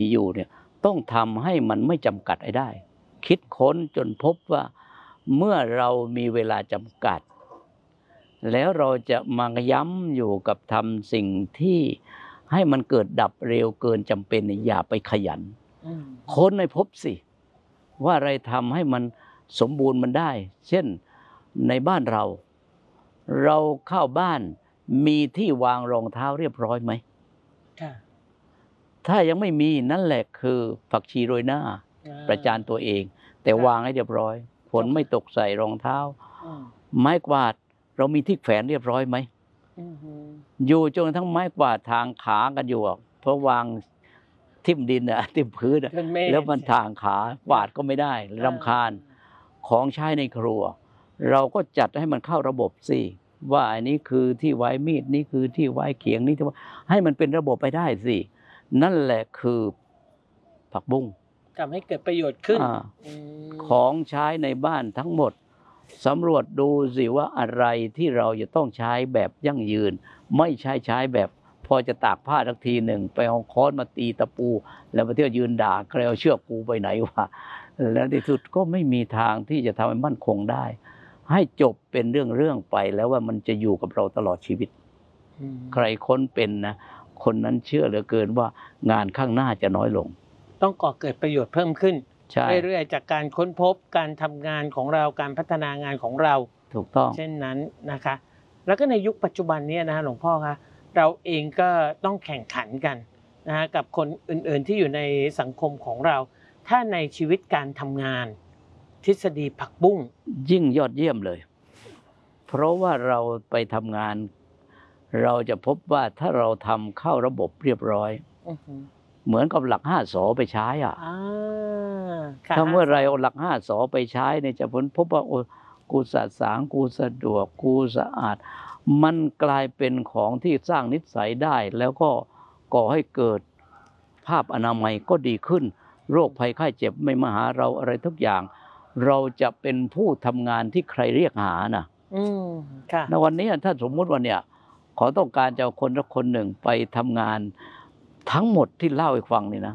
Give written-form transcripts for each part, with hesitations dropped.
อยู่เนี่ยต้องทำให้มันไม่จำกัดให้ได้คิดค้นจนพบว่าเมื่อเรามีเวลาจำกัดแล้วเราจะมาย้ำอยู่กับทำสิ่งที่ให้มันเกิดดับเร็วเกินจำเป็นอย่าไปขยันค้นให้พบสิว่าอะไรทำให้มันสมบูรณ์มันได้เช่นในบ้านเราเข้าบ้านมีที่วางรองเท้าเรียบร้อยไหมถ้ายังไม่มีนั่นแหละคือผักชีโรยหน้าประจานตัวเองแต่วางให้เรียบร้อยฝนไม่ตกใส่รองเท้าไม้กวาดเรามีที่แขวนเรียบร้อยไหมอยู่จนทั้งไม้กวาดทางขากันอยู่เพราะวางทิ่มดินอะทิ่มพื้นแล้วมันทางขากวาดก็ไม่ได้รำคาญของใช้ในครัวเราก็จัดให้มันเข้าระบบสิว่าอันนี้คือที่ไว้มีดนี่คือที่ไว้เขียงนี่ที่ให้มันเป็นระบบไปได้สินั่นแหละคือผักบุ้งทำให้เกิดประโยชน์ขึ้นของใช้ในบ้านทั้งหมดสำรวจดูสิว่าอะไรที่เราจะต้องใช้แบบยั่งยืนไม่ใช้แบบพอจะตากผ้าสักทีหนึ่งไปเอาค้อนมาตีตะปูแล้วมาเที่ยวยืนด่าใครเอาเชือกปูไปไหนวะแล้วในสุดก็ไม่มีทางที่จะทำให้มั่นคงได้ให้จบเป็นเรื่องไปแล้วว่ามันจะอยู่กับเราตลอดชีวิตใครค้นเป็นนะคนนั้นเชื่อเหลือเกินว่างานข้างหน้าจะน้อยลงต้องก่อเกิดประโยชน์เพิ่มขึ้นเรื่อยๆจากการค้นพบการทำงานของเราการพัฒนางานของเราถูกต้องเช่นนั้นนะคะแล้วก็ในยุคปัจจุบันนี้นะหลวงพ่อคะเราเองก็ต้องแข่งขันกันนะฮะกับคนอื่นๆที่อยู่ในสังคมของเราถ้าในชีวิตการทำงานทฤษฎีผักบุ้งยิ่งยอดเยี่ยมเลยเพราะว่าเราไปทำงานเราจะพบว่าถ้าเราทำเข้าระบบเรียบร้อยเหมือนกับหลัก5 สอไปใช้ถ้าเมื่อไรเอาหลัก5 สอไปใช้เนี่ยจะพบว่าโอ้กูสะสางกูสะดวกกูสะอาดมันกลายเป็นของที่สร้างนิสัยได้แล้วก็ก่อให้เกิดภาพอนามัยก็ดีขึ้นโรคภัยไข้เจ็บไม่มาหาเราอะไรทุกอย่างเราจะเป็นผู้ทำงานที่ใครเรียกหานะในวันนี้ถ้าสมมุติว่าเนี่ยขอต้องการจะเอาคนสักคนหนึ่งไปทำงานทั้งหมดที่เล่าให้ฟังนี่นะ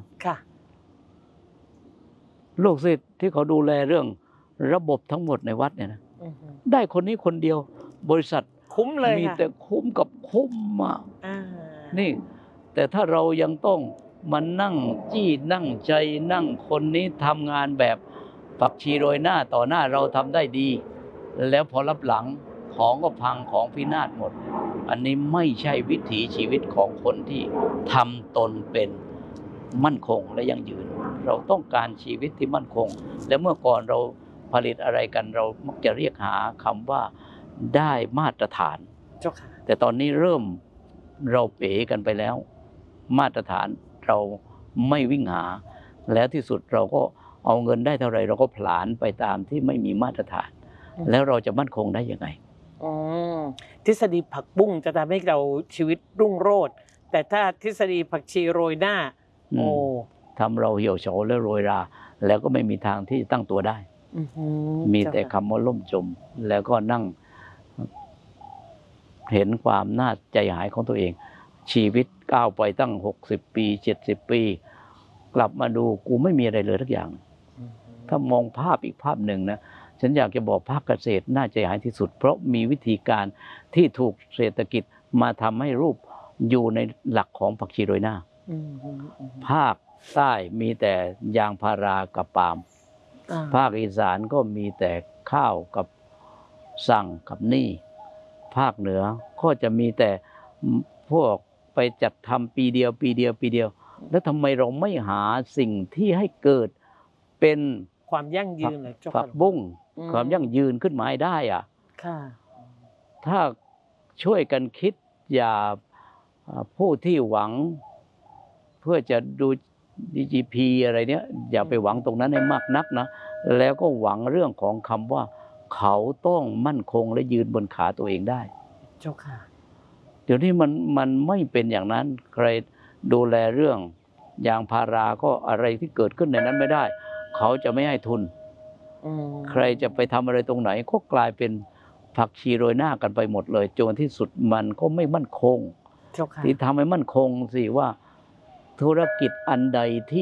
ลูกศิษย์ที่เขาดูแลเรื่องระบบทั้งหมดในวัดเนี่ยนะได้คนนี้คนเดียวบริษัทคุ้มเลยมีแต่คุ้มกับคุ้มนี่แต่ถ้าเรายังต้องมานั่งจี้นั่งใจนั่งคนนี้ทำงานแบบผักชีโรยหน้าต่อหน้าเราทำได้ดีแล้วพอรับหลังของก็พังของพินาศหมดอันนี้ไม่ใช่วิถีชีวิตของคนที่ทำตนเป็นมั่นคงและยั่งยืนเราต้องการชีวิตที่มั่นคงและเมื่อก่อนเราผลิตอะไรกันเรามักจะเรียกหาคำว่าได้มาตรฐานแต่ตอนนี้เริ่มเราเป๋กันไปแล้วมาตรฐานเราไม่วิ่งหาแล้วที่สุดเราก็เอาเงินได้เท่าไหร่เราก็ผลาญไปตามที่ไม่มีมาตรฐานแล้วเราจะมั่นคงได้ยังไงทฤษฎีผักบุ้งจะทำให้เราชีวิตรุ่งโรจน์แต่ถ้าทฤษฎีผักชีโรยหน้าทำเราเหี่ยวเฉาและโรยราแล้วก็ไม่มีทางที่จะตั้งตัวได้มีแต่คำว่าล่มจมแล้วก็นั่งเห็นความน่าใจหายของตัวเองชีวิตก้าวไปตั้ง60 ปี70 ปีกลับมาดูกูไม่มีอะไรเลยทุกอย่างถ้ามองภาพอีกภาพหนึ่งนะฉันอยากจะบอกภาคเกษตรน่าใจหายที่สุดเพราะมีวิธีการที่ถูกเศรษฐกิจมาทำให้รูปอยู่ในหลักของผักชีโรยหน้าภาคใต้มีแต่ยางพารากับปาล์มภาคอีสานก็มีแต่ข้าวกับสั่งกับนี่ภาคเหนือก็จะมีแต่พวกไปจัดทำปีเดียวแล้วทำไมเราไม่หาสิ่งที่ให้เกิดเป็นความยั่งยืนผักบุ้งความยั่งยืนขึ้นมาให้ได้ถ้าช่วยกันคิดอย่าผู้ที่หวังเพื่อจะดู DGP อะไรเนี้ยอย่าไปหวังตรงนั้นให้มากนักนะแล้วก็หวังเรื่องของคำว่าเขาต้องมั่นคงและยืนบนขาตัวเองได้เจ้าค่ะเดี๋ยวนี้มันไม่เป็นอย่างนั้นใครดูแลเรื่องยางพาราก็อะไรที่เกิดขึ้นในนั้นไม่ได้เขาจะไม่ให้ทุนใครจะไปทำอะไรตรงไหนก็กลายเป็นผักชีโรยหน้ากันไปหมดเลยจนที่สุดมันก็ไม่มั่นคงที่ทำให้มั่นคงสิว่าธุรกิจอันใดที่